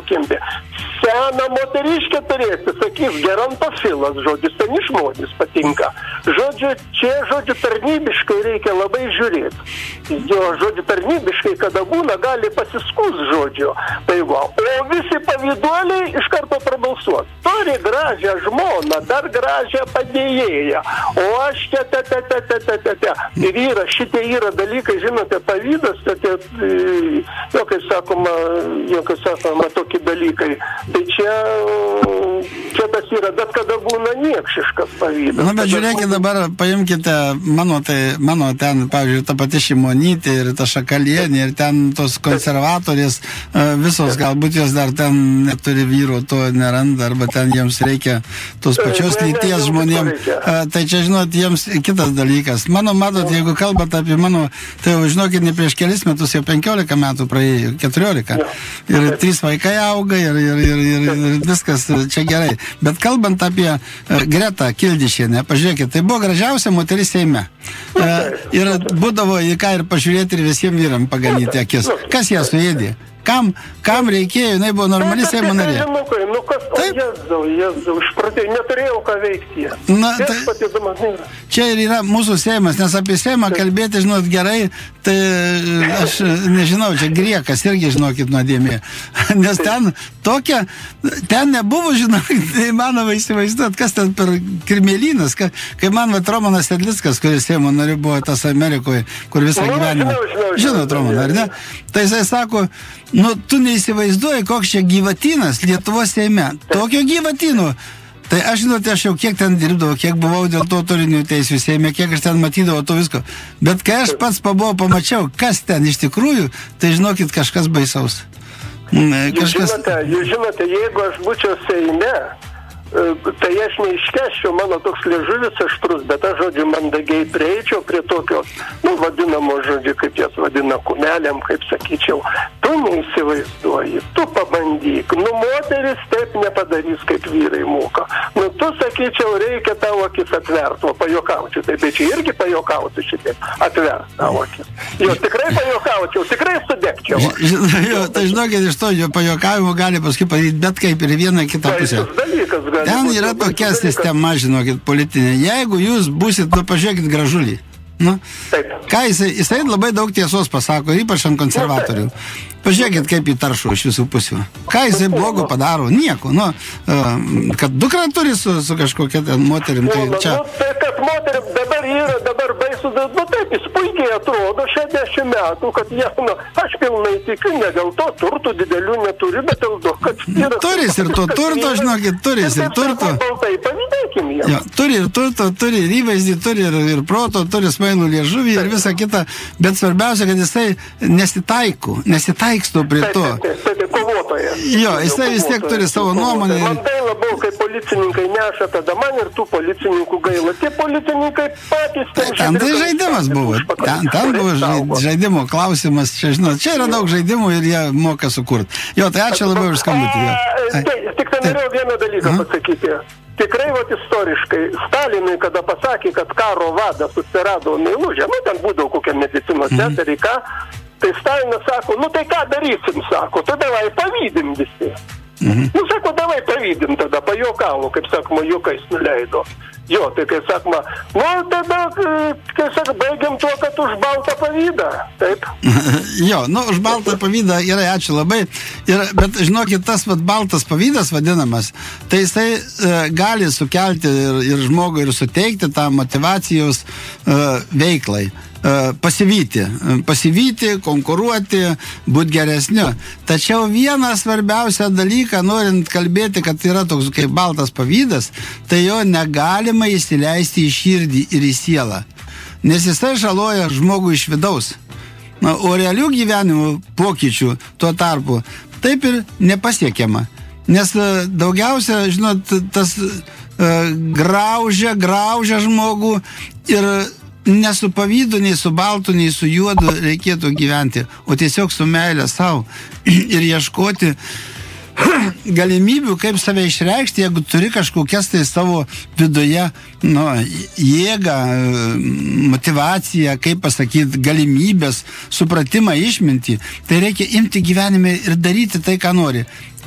kempė. Seną moteriškę turėsi, sakys, gerontofilas, žodžiu, seni žmonės patinka. Žodžiu, čia, žodžiu, tarnybiškai reikia labai žiūrėti. Jo, žodžiu, tarnybiškai, kada būna, gali pasiskūs, žodžiu. Tai va, o visi pavyduoliai iš karto prabalsuos. Turi gražią žmoną, dar gražią padėjėją. O aš čia. Ir yra, šitie yra dalykai, žinote, pavydas, kaip sakoma, tokie dalykai. Tai čia tas yra, bet kada būna niekšiškas pavydas. Na, bet žiūrėkit dabar, paimkite mano ten, pavyzdžiui, ta pati Šimonytė ir ta Šakalienė ir ten tos konservatorės, visos galbūt jos dar ten neturi vyro, to neranda, arba ten jiems reikia tos pačios lyties žmonėm. Tai čia, žinot, jiems kitas dalykas. Matot, jeigu kalbate apie mano, tai jau, žinokit, ne prieš kelis metus, jau 15 metų praėjo, 14. Ir 3 vaikai auga ir viskas čia gerai. Bet kalbant apie Gretą Kildišienę, pažiūrėkit, tai buvo gražiausia moteris Seime. Ir būdavo į ką ir pažiūrėti ir visiems vyram paganyti akis. Kas ją suėdė? Kam reikėjo, jinai buvo normali Seimo narė. Nu kas, Jėzau, išpratėjau, neturėjau ką veikti jie. Čia ir yra mūsų Seimas, nes apie Seimą kalbėti, žinot, gerai, tai aš nežinau, čia griekas irgi, žinokit, nuodėmė. Nes ten nebuvo, žinokit, neįmanoma įsivaizduoti, kas ten per Kirmėlynas, kai man Romanas Sedlickas, kuris Seimo nariu buvo tas Amerikoje, kur visą gyvenimą. Žinot, Romaną, ar ne? Tai jisai sako, tu neįsivaizduoji, koks čia gyvatinas Lietuvos Seime. Tokio gyvatino. Tai aš, žinote, aš jau kiek ten dirbdavau, kiek buvau dėl to autorinių teisių Seime, kiek aš ten matydavau to visko. Bet kai aš pats pamačiau, kas ten iš tikrųjų, tai žinokit, kažkas baisaus. Jūs žinote, jeigu aš būčiau Seime, tai aš neiškeščiau, mano toks liežuvis aštrus, bet aš, žodžiu, mandagiai prieičiau prie tokio, vadinamo, žodžiu, kaip jas vadina, kumelėm, kaip sakyčiau, tu neįsivaizduoji, tu pabandyk, moteris taip nepadarys, kaip vyrai moka. Tu, sakyčiau, reikia tavo akis atverti, pajokaučiau, taip, bet čia irgi pajokaučiau šitaip, atverti tavo akis. Jo, tikrai pajokaučiau, tikrai sudegčiau. Jo, tai žinokit, iš to jo pajokavimo gali paskui padaryti bet kaip ir vieną kitą pusę. Ten yra tokia sistema, žinokit, politinė. Jeigu jūs būsit, pažiūrėkit Gražulį. Ką jisai labai daug tiesos pasako, ypač ant konservatorių. Pažiūrėkit, kaip jį taršo iš visų pusių. Ką jisai blogo padaro? Nieko. Kad dukrą turi su kažkokia moterim, tai čia... Tai kad moterim dabar baisu, taip, jis puikiai atrodo 60 metų, kad aš pilnai tikiu, ne dėl to turtų didelių neturi, bet dėl to, kad yra... Turis ir to turto, žinokit, turis ir turto. Turi ir turto, turi ir įvaizdį, turi ir proto, turi smailų liežuvį ir visą kitą, bet svarbiausia, kad jisai nesitaiksto prie to. Tai kovotojas. Jo, jisai vis tiek turi savo nuomonę. Man gaila buvo, kai policininkai neša, tada man ir tų policininkų gaila. Tie policininkai patys... Ten tai žaidimas buvo. Ten buvo žaidimo klausimas. Čia yra daug žaidimų ir jie moka sukurti. Jo, tai ačiū labai už skambutį. Tik tai norėjau vieną dalyką pasakyti. Tikrai, istoriškai, Stalinui, kada pasakė, kad karo vadas susirado meilužę, ten būdavo kokia medicinos seserį, ką, tai Stalinas sako, tai ką darysim, sako, tai davai pavydim visi. Sako, davai pavydim tada, pajokavo, kaip sakoma, juokais nuleido. Jo, tai kai sakoma, tada, kai sakoma, baigiam tuo, kad už baltą pavydą, taip? Jo, už baltą pavydą yra, ačiū labai, bet žinokit, tas baltas pavydas vadinamas, tai jisai gali sukelti ir žmogui ir suteikti tą motivacijos veiklai. Pasivyti, konkuruoti, būti geresniu. Tačiau vieną svarbiausią dalyką, norint kalbėti, kad yra toks kaip baltas pavydas, tai jo negalima įsileisti į širdį ir į sielą. Nes jisai žaloja žmogų iš vidaus. O realių gyvenimų pokyčių tuo tarpu taip ir nepasiekiama. Nes daugiausia, žinot, tas graužia žmogų ir ne su pavydu, nei su baltu, nei su juodu reikėtų gyventi, o tiesiog su meilė savo ir ieškoti galimybių, kaip save išreikšti, jeigu turi kažkokias tai savo viduje jėgą, motivaciją, kaip pasakyti, galimybės, supratimą, išmintį, tai reikia imti gyvenime ir daryti tai, ką nori.